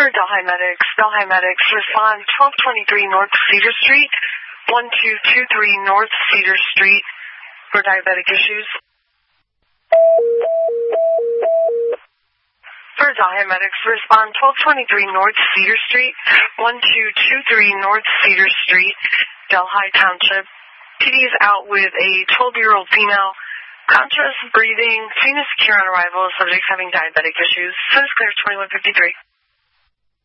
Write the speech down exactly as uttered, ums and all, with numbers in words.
For Delhi Medics, Delhi Medics, respond twelve twenty-three North Cedar Street, one two two three North Cedar Street for diabetic issues. For Delhi Medics, respond twelve twenty-three North Cedar Street, one two two three North Cedar Street, Delhi Township. P D is out with a twelve-year-old female, conscious, breathing, scene is secure on arrival, subjects having diabetic issues. Send us clear twenty-one fifty-three.